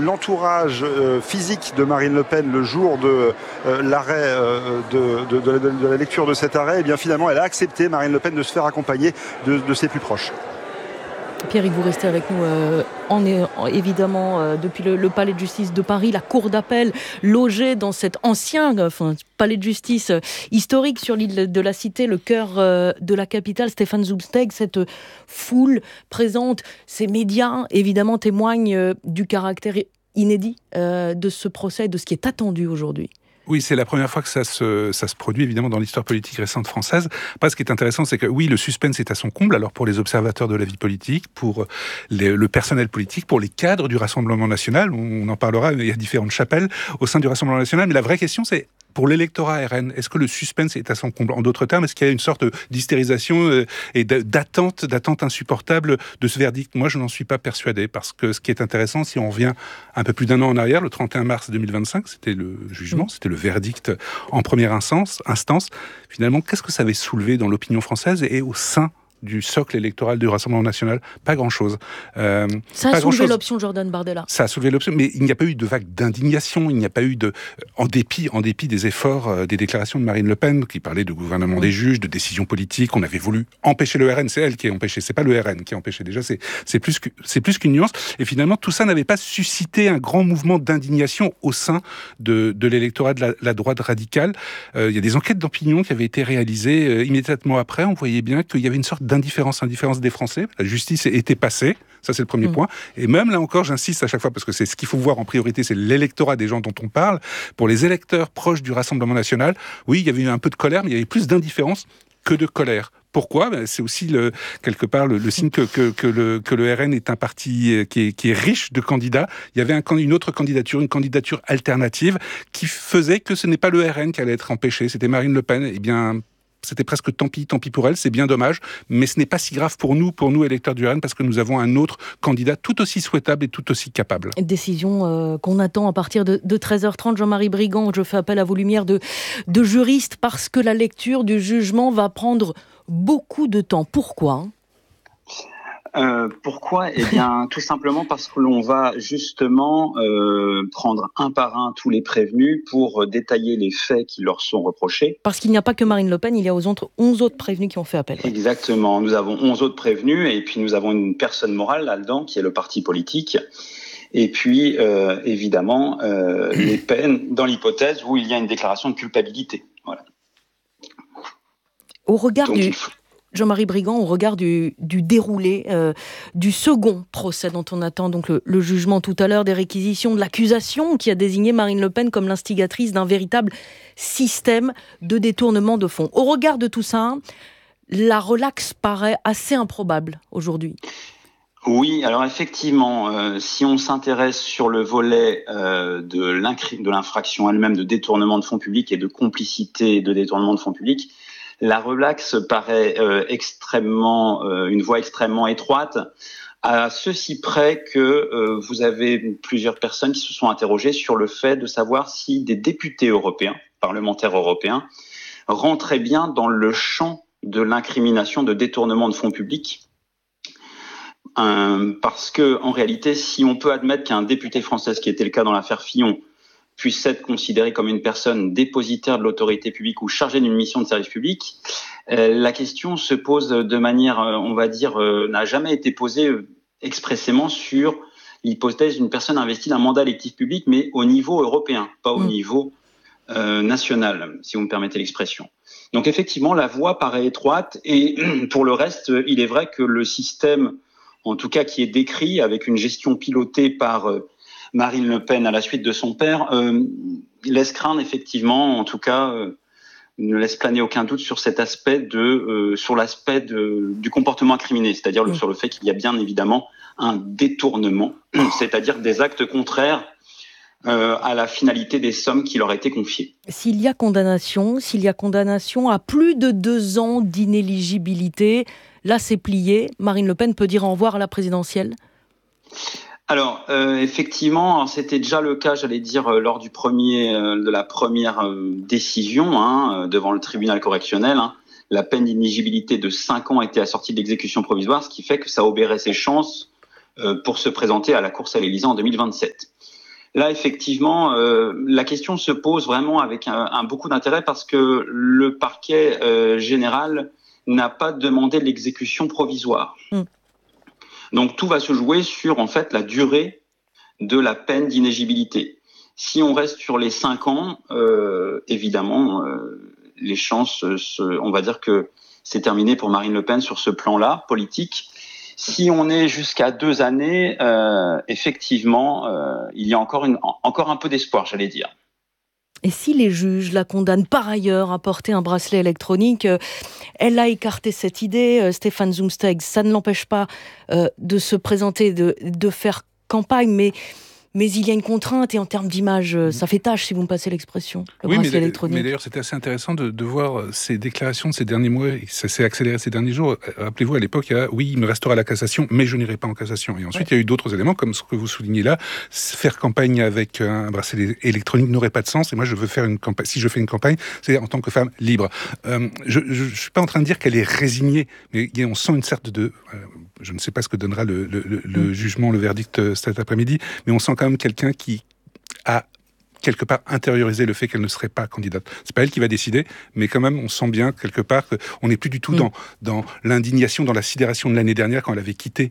l'entourage physique de Marine Le Pen le jour de l'arrêt, de la lecture de cet arrêt, et bien finalement elle a accepté, Marine Le Pen, de se faire accompagner de ses plus proches. Pierre, vous restez avec nous évidemment depuis le palais de justice de Paris, la cour d'appel logée dans cet ancien palais de justice historique sur l'île de la Cité, le cœur de la capitale. Stéphane Zoumsteg, cette foule présente, ces médias évidemment témoignent du caractère inédit de ce procès, de ce qui est attendu aujourd'hui. Oui, c'est la première fois que ça se produit, évidemment, dans l'histoire politique récente française. Parce ce qui est intéressant, c'est que, oui, le suspense est à son comble, alors pour les observateurs de la vie politique, pour le personnel politique, pour les cadres du Rassemblement national, on en parlera, il y a différentes chapelles au sein du Rassemblement national, mais la vraie question, c'est, pour l'électorat RN, est-ce que le suspense est à son comble? En d'autres termes, est-ce qu'il y a une sorte d'hystérisation et d'attente insupportable de ce verdict? Moi, je n'en suis pas persuadé, parce que ce qui est intéressant, si on revient un peu plus d'un an en arrière, le 31 mars 2025, c'était le jugement, c'était le verdict en première instance. Finalement, qu'est-ce que ça avait soulevé dans l'opinion française et au sein du socle électoral du Rassemblement national? Pas grand-chose. Ça a soulevé l'option Jordan Bardella. Ça a soulevé l'option, mais il n'y a pas eu de vague d'indignation, il n'y a pas eu en dépit des efforts, des déclarations de Marine Le Pen, qui parlait de gouvernement des juges, de décisions politiques. On avait voulu empêcher le RN, c'est elle qui a empêché, c'est pas le RN qui a empêché. Déjà, c'est plus qu'une nuance. Et finalement, tout ça n'avait pas suscité un grand mouvement d'indignation au sein de l'électorat de la droite radicale. Il y a des enquêtes d'opinion qui avaient été réalisées immédiatement après. On voyait bien qu'il y avait une sorte indifférence des Français. La justice était passée, ça c'est le premier point. Et même là encore, j'insiste à chaque fois, parce que c'est ce qu'il faut voir en priorité, c'est l'électorat des gens dont on parle. Pour les électeurs proches du Rassemblement national, oui, il y avait eu un peu de colère, mais il y avait plus d'indifférence que de colère. Pourquoi ? C'est aussi quelque part le signe que le RN est un parti qui est riche de candidats. Il y avait une autre candidature, une candidature alternative, qui faisait que ce n'est pas le RN qui allait être empêché, c'était Marine Le Pen. Eh bien, c'était presque tant pis pour elle, c'est bien dommage, mais ce n'est pas si grave pour nous électeurs du RN, parce que nous avons un autre candidat tout aussi souhaitable et tout aussi capable. Décision qu'on attend à partir de 13h30. Jean-Marie Brigand, je fais appel à vos lumières de juriste, parce que la lecture du jugement va prendre beaucoup de temps. Pourquoi ? Pourquoi ? Eh bien, tout simplement parce que l'on va justement prendre un par un tous les prévenus pour détailler les faits qui leur sont reprochés. Parce qu'il n'y a pas que Marine Le Pen, il y a 11 autres prévenus qui ont fait appel. Exactement, nous avons 11 autres prévenus, et puis nous avons une personne morale là-dedans, qui est le parti politique. Et puis, évidemment, les peines dans l'hypothèse où il y a une déclaration de culpabilité. Voilà. Au regard Jean-Marie Brigand, au regard du déroulé du second procès dont on attend donc le jugement tout à l'heure, des réquisitions de l'accusation qui a désigné Marine Le Pen comme l'instigatrice d'un véritable système de détournement de fonds. Au regard de tout ça, la relaxe paraît assez improbable aujourd'hui. Oui, alors effectivement, si on s'intéresse sur le volet de l'infraction elle-même de détournement de fonds publics et de complicité de détournement de fonds publics, la relaxe paraît une voie extrêmement étroite, à ceci près que vous avez plusieurs personnes qui se sont interrogées sur le fait de savoir si des députés européens, parlementaires européens, rentraient bien dans le champ de l'incrimination de détournement de fonds publics. Parce que, en réalité, si on peut admettre qu'un député français, ce qui était le cas dans l'affaire Fillon, puisse être considéré comme une personne dépositaire de l'autorité publique ou chargée d'une mission de service public, la question se pose de manière, on va dire, n'a jamais été posée expressément sur l'hypothèse d'une personne investie d'un mandat électif public, mais au niveau européen, pas au niveau national, si vous me permettez l'expression. Donc effectivement, la voie paraît étroite, et pour le reste, il est vrai que le système, en tout cas qui est décrit, avec une gestion pilotée par Marine Le Pen à la suite de son père, laisse craindre effectivement, en tout cas, ne laisse planer aucun doute sur cet aspect du comportement incriminé, c'est-à-dire sur le fait qu'il y a bien évidemment un détournement, c'est-à-dire des actes contraires à la finalité des sommes qui leur étaient confiées. S'il y a condamnation à plus de 2 ans d'inéligibilité, là c'est plié. Marine Le Pen peut dire au revoir à la présidentielle ? Alors, effectivement, c'était déjà le cas, j'allais dire, lors de la première décision devant le tribunal correctionnel. La peine d'inéligibilité de 5 ans a été assortie de l'exécution provisoire, ce qui fait que ça obérait ses chances pour se présenter à la course à l'Élysée en 2027. Là, effectivement, la question se pose vraiment avec beaucoup d'intérêt parce que le parquet général n'a pas demandé l'exécution provisoire. Donc tout va se jouer sur en fait la durée de la peine d'inéligibilité. Si on reste sur les 5 ans, évidemment, les chances, on va dire que c'est terminé pour Marine Le Pen sur ce plan-là, politique. Si on est jusqu'à 2 années, effectivement, il y a encore un peu d'espoir, j'allais dire. Et si les juges la condamnent par ailleurs à porter un bracelet électronique, elle a écarté cette idée, Stéphane Zumsteg, ça ne l'empêche pas de se présenter, de faire campagne, mais il y a une contrainte et en termes d'image, ça fait tâche si vous me passez l'expression, le bracelet électronique. Mais d'ailleurs, c'était assez intéressant de voir ces déclarations de ces derniers mois, et ça s'est accéléré ces derniers jours. Rappelez-vous, à l'époque, il y a « oui, il me restera la cassation, mais je n'irai pas en cassation ». Et ensuite, il y a eu d'autres éléments, comme ce que vous soulignez là. Faire campagne avec un bracelet électronique n'aurait pas de sens, et moi, je veux faire une campagne. Si je fais une campagne, c'est en tant que femme libre. Je ne suis pas en train de dire qu'elle est résignée, mais on sent une sorte de... je ne sais pas ce que donnera le jugement, le verdict cet après-midi, mais on sent quand même quelqu'un qui a quelque part intériorisé le fait qu'elle ne serait pas candidate. C'est pas elle qui va décider, mais quand même on sent bien quelque part qu'on n'est plus du tout dans l'indignation, dans la sidération de l'année dernière quand elle avait quitté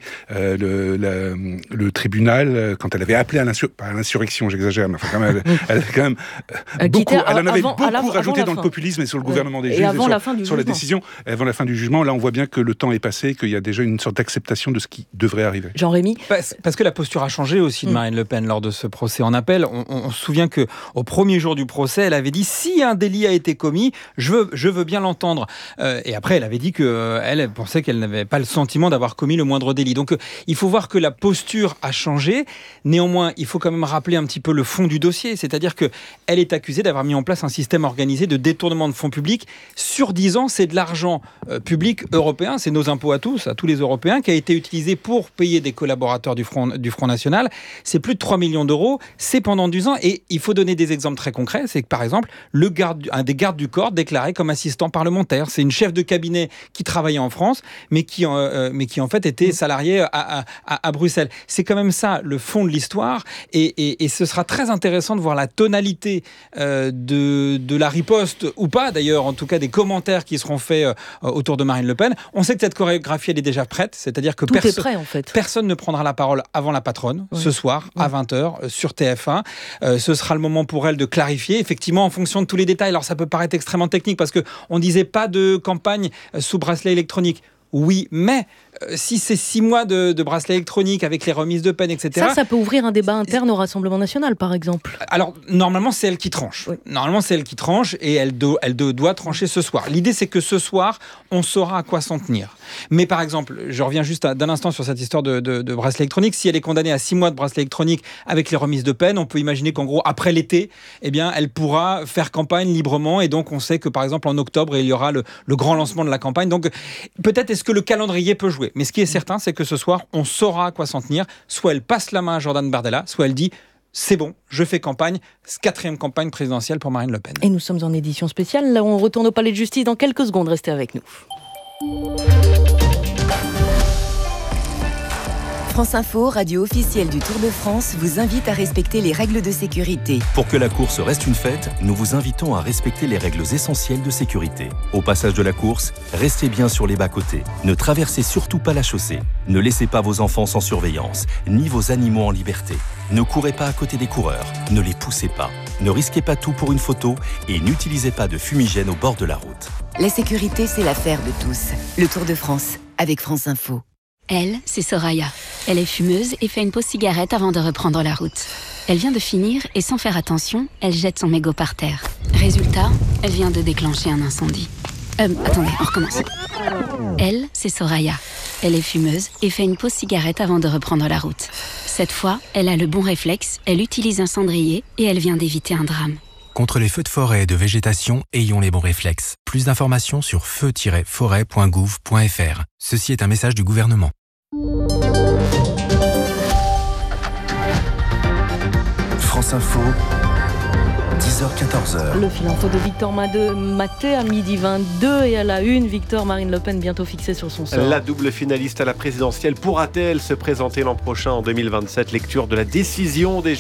le tribunal, quand elle avait appelé à l'insurrection, j'exagère, mais enfin quand même, elle avait quand même beaucoup, elle en avait beaucoup rajouté dans le populisme et sur le gouvernement des juges, sur la décision. Avant la fin du jugement, là on voit bien que le temps est passé, qu'il y a déjà une sorte d'acceptation de ce qui devrait arriver. Jean-Rémy ? Parce que la posture a changé aussi de Marine Le Pen lors de ce procès en appel. On se souvient que au premier jour du procès, elle avait dit si un délit a été commis, je veux bien l'entendre. Et après, elle avait dit qu'elle pensait qu'elle n'avait pas le sentiment d'avoir commis le moindre délit. Donc, il faut voir que la posture a changé. Néanmoins, il faut quand même rappeler un petit peu le fond du dossier, c'est-à-dire que elle est accusée d'avoir mis en place un système organisé de détournement de fonds publics sur 10 ans. C'est de l'argent public européen, c'est nos impôts à tous les Européens, qui a été utilisé pour payer des collaborateurs du Front National. C'est plus de 3 millions d'euros. C'est pendant 10 ans et il faut donner des exemples très concrets. C'est que par exemple, un des gardes du corps déclaré comme assistant parlementaire. C'est une chef de cabinet qui travaillait en France, mais qui en fait était salariée à Bruxelles. C'est quand même ça le fond de l'histoire. Et ce sera très intéressant de voir la tonalité de la riposte, ou pas d'ailleurs, en tout cas des commentaires qui seront faits autour de Marine Le Pen. On sait que cette chorégraphie, elle est déjà prête. C'est-à-dire que personne ne prendra la parole avant la patronne, ce soir, à 20h, sur TF1. Ce sera le moment pour elle de clarifier, effectivement, en fonction de tous les détails. Alors, ça peut paraître extrêmement technique parce qu'on ne disait pas de campagne sous bracelet électronique. Oui, mais si c'est 6 mois de bracelet électronique avec les remises de peine, etc. Ça peut ouvrir un débat interne au Rassemblement national, par exemple. Alors, normalement, c'est elle qui tranche. Oui. Normalement, c'est elle qui tranche et elle doit trancher ce soir. L'idée, c'est que ce soir, on saura à quoi s'en tenir. Mais par exemple, je reviens juste d'un instant sur cette histoire de bracelet électronique. Si elle est condamnée à 6 mois de bracelet électronique avec les remises de peine, on peut imaginer qu'en gros, après l'été, eh bien, elle pourra faire campagne librement. Et donc, on sait que, par exemple, en octobre, il y aura le grand lancement de la campagne. Donc, peut-être est-ce que le calendrier peut jouer. Mais ce qui est certain, c'est que ce soir, on saura à quoi s'en tenir. Soit elle passe la main à Jordan Bardella, soit elle dit c'est bon, je fais campagne. 4e campagne présidentielle pour Marine Le Pen. Et nous sommes en édition spéciale. Là, on retourne au Palais de Justice dans quelques secondes. Restez avec nous. France Info, radio officielle du Tour de France, vous invite à respecter les règles de sécurité. Pour que la course reste une fête, nous vous invitons à respecter les règles essentielles de sécurité. Au passage de la course, restez bien sur les bas-côtés. Ne traversez surtout pas la chaussée. Ne laissez pas vos enfants sans surveillance, ni vos animaux en liberté. Ne courez pas à côté des coureurs, ne les poussez pas. Ne risquez pas tout pour une photo et n'utilisez pas de fumigène au bord de la route. La sécurité, c'est l'affaire de tous. Le Tour de France, avec France Info. Elle, c'est Soraya. Elle est fumeuse et fait une pause cigarette avant de reprendre la route. Elle vient de finir et sans faire attention, elle jette son mégot par terre. Résultat, elle vient de déclencher un incendie. Attendez, on recommence. Elle, c'est Soraya. Elle est fumeuse et fait une pause cigarette avant de reprendre la route. Cette fois, elle a le bon réflexe, elle utilise un cendrier et elle vient d'éviter un drame. Contre les feux de forêt et de végétation, ayons les bons réflexes. Plus d'informations sur feu-forêt.gouv.fr. Ceci est un message du gouvernement. France Info, 10h-14h. Le fil info de Victor Maté à midi 22 et à la une. Victor, Marine Le Pen bientôt fixée sur son sort. La double finaliste à la présidentielle pourra-t-elle se présenter l'an prochain en 2027? Lecture de la décision des